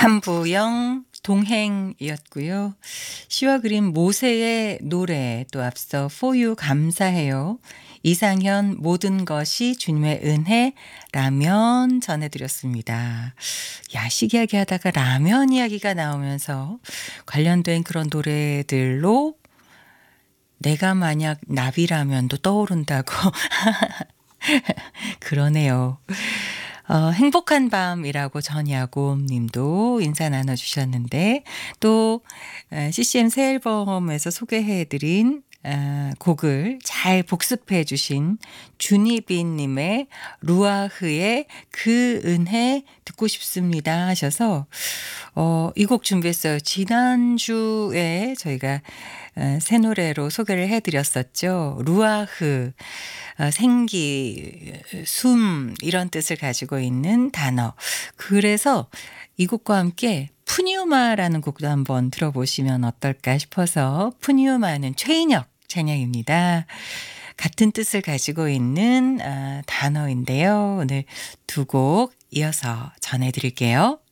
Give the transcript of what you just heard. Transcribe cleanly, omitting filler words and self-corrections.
한부영 동행이었고요. 시와 그림 모세의 노래 또 앞서 For You 감사해요. 이상현 모든 것이 주님의 은혜라면 전해드렸습니다. 야식 이야기하다가 라면 이야기가 나오면서 관련된 그런 노래들로 내가 만약 나비라면도 떠오른다고 그러네요. 행복한 밤이라고 전야곰 님도 인사 나눠 주셨는데 또 CCM 새 앨범에서 소개해 드린 곡을 잘 복습해 주신 준이빈 님의 루아흐의 그 은혜 듣고 싶습니다 하셔서 이 곡 준비했어요. 지난주에 저희가 새 노래로 소개를 해 드렸었죠. 루아흐 생기, 숨 이런 뜻을 가지고 있는 단어. 그래서 이 곡과 함께 푸뉴마라는 곡도 한번 들어보시면 어떨까 싶어서 푸뉴마는 최인혁 찬양입니다. 같은 뜻을 가지고 있는 단어인데요. 오늘 두 곡 이어서 전해드릴게요.